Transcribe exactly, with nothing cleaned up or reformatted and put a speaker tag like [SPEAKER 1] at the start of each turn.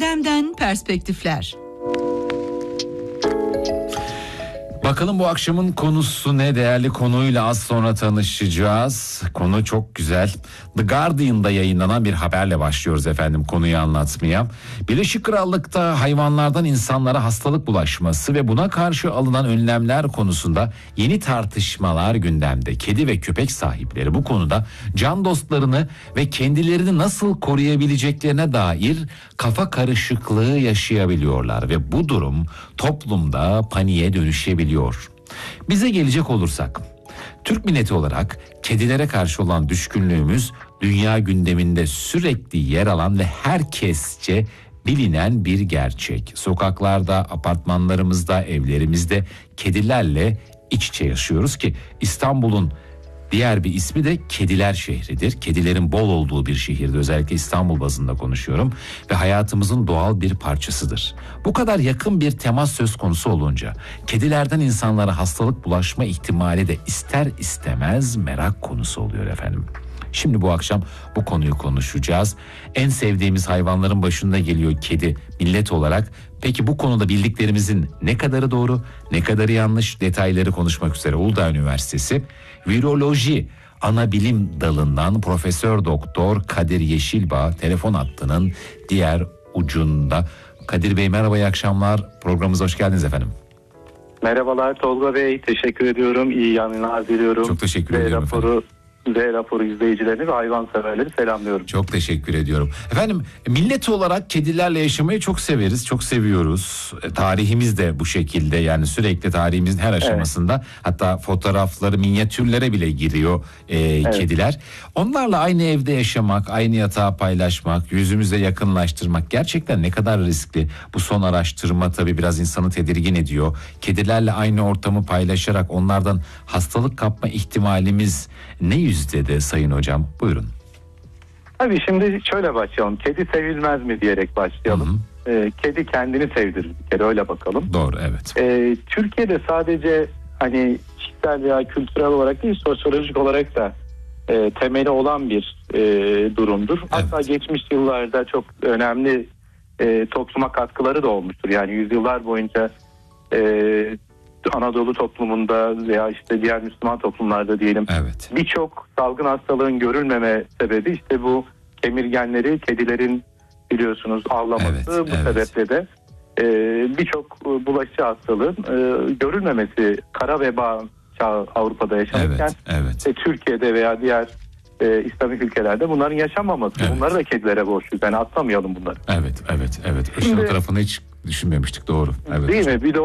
[SPEAKER 1] Gündemden perspektifler.
[SPEAKER 2] Bakalım bu akşamın konusu ne? Değerli konuyla az sonra tanışacağız. Konu çok güzel. The Guardian'da yayınlanan bir haberle başlıyoruz efendim konuyu anlatmaya. Birleşik Krallık'ta hayvanlardan insanlara hastalık bulaşması ve buna karşı alınan önlemler konusunda yeni tartışmalar gündemde. Kedi ve köpek sahipleri bu konuda can dostlarını ve kendilerini nasıl koruyabileceklerine dair kafa karışıklığı yaşayabiliyorlar ve bu durum toplumda paniğe dönüşebiliyor. Bize gelecek olursak, Türk milleti olarak kedilere karşı olan düşkünlüğümüz dünya gündeminde sürekli yer alan ve herkesçe bilinen bir gerçek. Sokaklarda, apartmanlarımızda, evlerimizde kedilerle iç içe yaşıyoruz ki İstanbul'un diğer bir ismi de Kediler şehridir. Kedilerin bol olduğu bir şehirde, özellikle İstanbul bazında konuşuyorum ve hayatımızın doğal bir parçasıdır. Bu kadar yakın bir temas söz konusu olunca kedilerden insanlara hastalık bulaşma ihtimali de ister istemez merak konusu oluyor efendim. Şimdi bu akşam bu konuyu konuşacağız. En sevdiğimiz hayvanların başında geliyor kedi millet olarak. Peki bu konuda bildiklerimizin ne kadarı doğru, ne kadarı yanlış, detayları konuşmak üzere Uludağ Üniversitesi Viroloji Anabilim Dalı'ndan Profesör Doktor Kadir Yeşilbağ telefon hattının diğer ucunda. Kadir Bey merhaba, iyi akşamlar. Programımıza hoş geldiniz efendim.
[SPEAKER 3] Merhabalar Tolga Bey, teşekkür ediyorum. İyi yayınlar diliyorum.
[SPEAKER 2] Çok teşekkür
[SPEAKER 3] ve
[SPEAKER 2] ediyorum
[SPEAKER 3] raporu,
[SPEAKER 2] efendim.
[SPEAKER 3] Z raporu izleyicilerini ve hayvanseverleri selamlıyorum.
[SPEAKER 2] Çok teşekkür ediyorum. Efendim millet olarak kedilerle yaşamayı çok severiz, çok seviyoruz. E, tarihimiz de bu şekilde, yani sürekli tarihimizin her aşamasında evet. Hatta fotoğrafları, minyatürlere bile giriyor e, evet. kediler. Onlarla aynı evde yaşamak, aynı yatağı paylaşmak, yüzümüze yakınlaştırmak gerçekten ne kadar riskli. Bu son araştırma tabii biraz insanı tedirgin ediyor. Kedilerle aynı ortamı paylaşarak onlardan hastalık kapma ihtimalimiz ne yüzdede sayın hocam? Buyurun.
[SPEAKER 3] Tabii şimdi şöyle başlayalım. Kedi sevilmez mi diyerek başlayalım. Hı hı. Ee, kedi kendini sevdirir bir kere, öyle bakalım.
[SPEAKER 2] Doğru, evet.
[SPEAKER 3] Ee, Türkiye'de sadece hani kişisel veya kültürel olarak değil, sosyolojik olarak da e, temeli olan bir e, durumdur. Evet. Hatta geçmiş yıllarda çok önemli e, topluma katkıları da olmuştur. Yani yüzyıllar boyunca e, Anadolu toplumunda veya işte diğer Müslüman toplumlarda diyelim
[SPEAKER 2] evet.
[SPEAKER 3] birçok salgın hastalığın görülmeme sebebi işte bu kemirgenleri, kedilerin biliyorsunuz avlaması.
[SPEAKER 2] Evet,
[SPEAKER 3] bu
[SPEAKER 2] evet.
[SPEAKER 3] sebeple de e, birçok bulaşıcı hastalığın e, görülmemesi, kara veba çağı Avrupa'da yaşanırken
[SPEAKER 2] evet, evet.
[SPEAKER 3] E, Türkiye'de veya diğer e, İslamik ülkelerde bunların yaşanmaması. Evet. Bunları da kedilere borçluyuz. Yani atlamayalım bunları.
[SPEAKER 2] Evet, evet, evet. İşin o tarafını hiç düşünmemiştik, doğru. Evet,
[SPEAKER 3] değil
[SPEAKER 2] hocam.
[SPEAKER 3] mi? Bir de